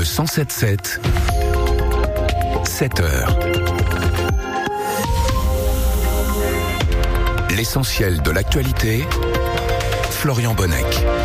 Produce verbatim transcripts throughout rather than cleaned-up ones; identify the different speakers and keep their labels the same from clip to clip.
Speaker 1: cent sept sept, sept heures. L'essentiel de l'actualité, Florian Bonnec.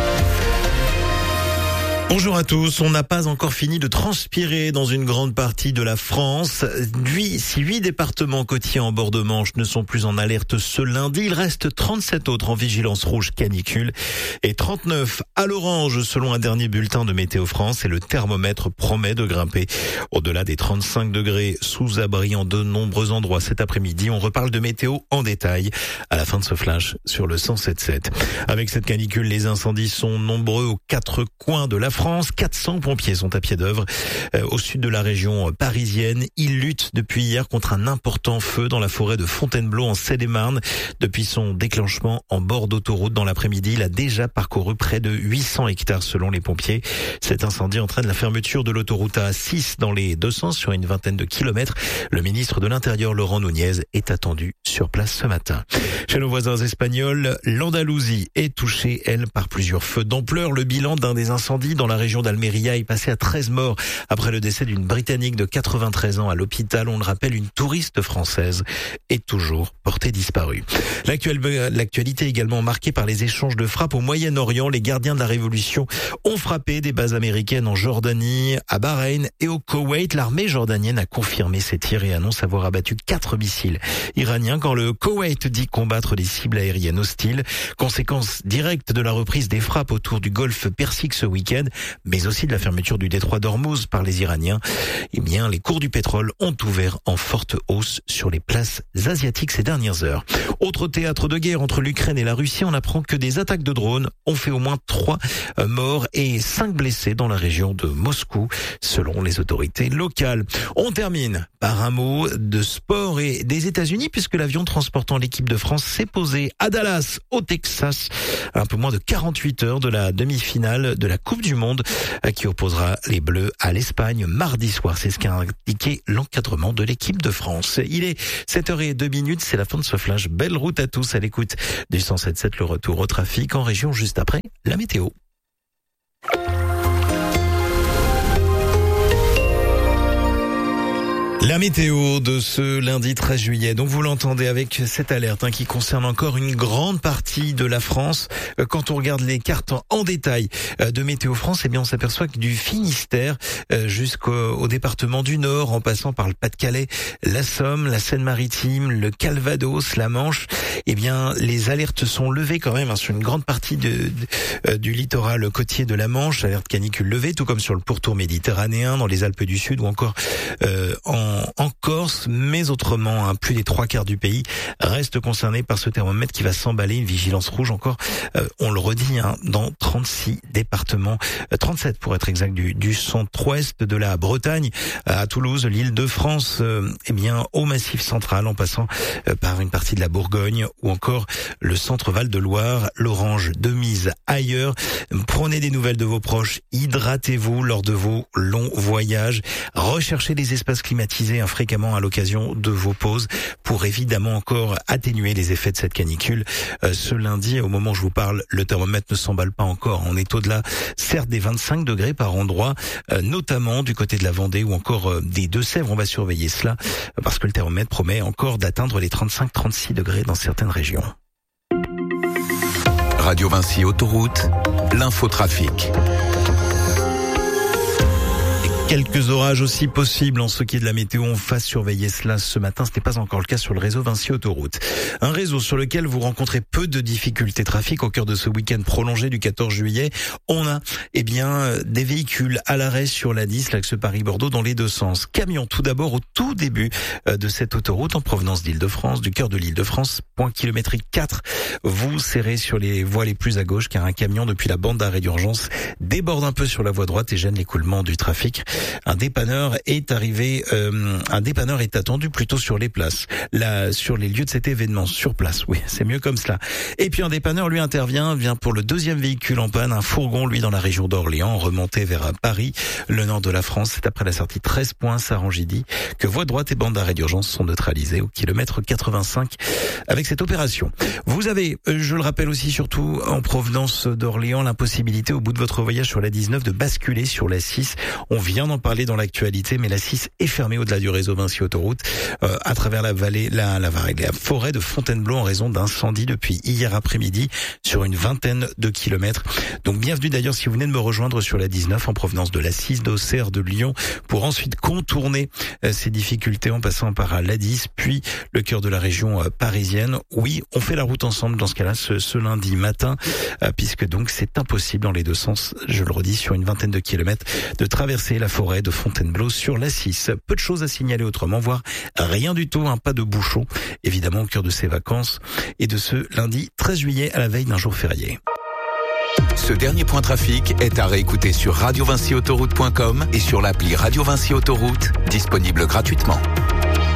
Speaker 2: Bonjour à tous, on n'a pas encore fini de transpirer dans une grande partie de la France. Lui, si huit départements côtiers en bord de Manche ne sont plus en alerte ce lundi, il reste trente-sept autres en vigilance rouge canicule et trente-neuf à l'orange selon un dernier bulletin de Météo France, et le thermomètre promet de grimper au-delà des trente-cinq degrés sous abri en de nombreux endroits cet après-midi. On reparle de météo en détail à la fin de ce flash sur le cent sept sept. Avec cette canicule, les incendies sont nombreux aux quatre coins de la France. France, quatre cents pompiers sont à pied d'œuvre euh, au sud de la région parisienne. Ils luttent depuis hier contre un important feu dans la forêt de Fontainebleau en Seine-et-Marne. Depuis son déclenchement en bord d'autoroute dans l'après-midi, il a déjà parcouru près de huit cents hectares selon les pompiers. Cet incendie entraîne la fermeture de l'autoroute A six dans les deux sens sur une vingtaine de kilomètres. Le ministre de l'Intérieur, Laurent Nunez, est attendu sur place ce matin. Chez nos voisins espagnols, l'Andalousie est touchée, elle, par plusieurs feux d'ampleur. Le bilan d'un des incendies dans la région d'Almeria est passé à treize morts après le décès d'une Britannique de quatre-vingt-treize ans à l'hôpital. On le rappelle, une touriste française est toujours portée disparue. L'actualité est également marquée par les échanges de frappes au Moyen-Orient. Les gardiens de la révolution ont frappé des bases américaines en Jordanie, à Bahreïn et au Koweït. L'armée jordanienne a confirmé ces tirs et annonce avoir abattu quatre missiles iraniens quand le Koweït dit combattre des cibles aériennes hostiles. Conséquence directe de la reprise des frappes autour du golfe Persique ce week-end, mais aussi de la fermeture du détroit d'Ormuz par les Iraniens. Eh bien, les cours du pétrole ont ouvert en forte hausse sur les places asiatiques ces dernières heures. Autre théâtre de guerre entre l'Ukraine et la Russie, on apprend que des attaques de drones ont fait au moins trois morts et cinq blessés dans la région de Moscou, selon les autorités locales. On termine par un mot de sport et des États-Unis, puisque l'avion transportant l'équipe de France s'est posé à Dallas, au Texas, à un peu moins de quarante-huit heures de la demi-finale de la Coupe du Monde qui opposera les Bleus à l'Espagne mardi soir. C'est ce qu'a indiqué l'encadrement de l'équipe de France. Il est sept heures zéro deux minutes, c'est la fin de ce flash. Belle route à tous à l'écoute du cent sept sept, le retour au trafic en région juste après la météo. La météo de ce lundi treize juillet. Donc vous l'entendez avec cette alerte hein, qui concerne encore une grande partie de la France. Quand on regarde les cartes en détail de Météo France, eh bien on s'aperçoit que du Finistère jusqu'au au département du Nord, en passant par le Pas-de-Calais, la Somme, la Seine-Maritime, le Calvados, la Manche, eh bien les alertes sont levées quand même hein, sur une grande partie de, de, du littoral côtier de la Manche. Alerte canicule levée, tout comme sur le pourtour méditerranéen, dans les Alpes du Sud ou encore euh, en en Corse, mais autrement, hein, plus des trois quarts du pays restent concernés par ce thermomètre qui va s'emballer. Une vigilance rouge encore, euh, on le redit, hein, dans trente-six départements, euh, trente-sept pour être exact, du, du centre-ouest de la Bretagne à Toulouse, l'Île-de-France, euh, eh bien au Massif central, en passant euh, par une partie de la Bourgogne ou encore le centre Val-de-Loire. L'orange de mise ailleurs. Prenez des nouvelles de vos proches, hydratez-vous lors de vos longs voyages, recherchez des espaces climatisés fréquemment à l'occasion de vos pauses pour évidemment encore atténuer les effets de cette canicule. Euh, ce lundi, au moment où je vous parle, le thermomètre ne s'emballe pas encore. On est au-delà, certes, des vingt-cinq degrés par endroit, euh, notamment du côté de la Vendée ou encore euh, des Deux-Sèvres. On va surveiller cela euh, parce que le thermomètre promet encore d'atteindre les trente-cinq trente-six degrés dans certaines régions.
Speaker 1: Radio Vinci Autoroute, l'infotrafic.
Speaker 2: Quelques orages aussi possibles en ce qui est de la météo. On va surveiller cela ce matin. Ce n'est pas encore le cas sur le réseau Vinci Autoroute. Un réseau sur lequel vous rencontrez peu de difficultés trafic au cœur de ce week-end prolongé du quatorze juillet. On a, eh bien, des véhicules à l'arrêt sur l'A dix, l'axe Paris-Bordeaux dans les deux sens. Camions tout d'abord au tout début de cette autoroute en provenance d'Île-de-France, du cœur de l'Île-de-France, point kilométrique quatre. Vous serrez sur les voies les plus à gauche car un camion depuis la bande d'arrêt d'urgence déborde un peu sur la voie droite et gêne l'écoulement du trafic. Un dépanneur est arrivé, euh, un dépanneur est attendu plutôt sur les places, là, sur les lieux de cet événement, sur place. Oui, c'est mieux comme cela. Et puis un dépanneur, lui, intervient, vient pour le deuxième véhicule en panne, un fourgon, lui, dans la région d'Orléans, remonté vers Paris, le nord de la France. C'est après la sortie treize points Sarangidi que voie droite et bande d'arrêt d'urgence sont neutralisées au kilomètre quatre-vingt-cinq avec cette opération. Vous avez, je le rappelle aussi, surtout en provenance d'Orléans, l'impossibilité au bout de votre voyage sur la dix-neuf de basculer sur la six. On vient bien en parler dans l'actualité, mais l'A six est fermée au-delà du réseau Vinci Autoroute, euh, à travers la vallée, la, la, la forêt de Fontainebleau en raison d'incendie depuis hier après-midi sur une vingtaine de kilomètres. Donc bienvenue d'ailleurs si vous venez de me rejoindre sur la dix-neuf en provenance de l'A six d'Auxerre de Lyon pour ensuite contourner euh, ces difficultés en passant par l'A dix puis le cœur de la région euh, parisienne. Oui, on fait la route ensemble dans ce cas-là ce, ce lundi matin euh, puisque donc c'est impossible dans les deux sens, je le redis, sur une vingtaine de kilomètres de traverser la forêt de Fontainebleau sur l'A six. Peu de choses à signaler autrement, voire rien du tout, un pas de bouchon, évidemment au cœur de ces vacances et de ce lundi treize juillet à la veille d'un jour férié.
Speaker 1: Ce dernier point trafic est à réécouter sur radio vinci autoroute point com et sur l'appli Radio Vinci Autoroute, disponible gratuitement.